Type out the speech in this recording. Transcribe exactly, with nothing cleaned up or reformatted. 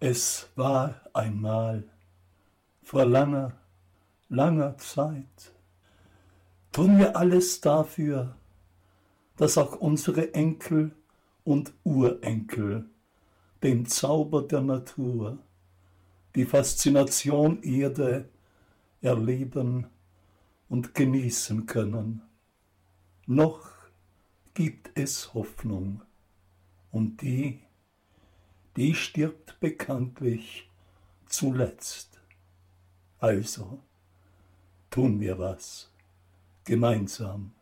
Es war einmal, vor langer, langer Zeit, tun wir alles dafür, dass auch unsere Enkel und Urenkel den Zauber der Natur, die Faszination Erde erleben und genießen können. Noch gibt es Hoffnung, und die, die stirbt bekanntlich zuletzt. Also tun wir was gemeinsam.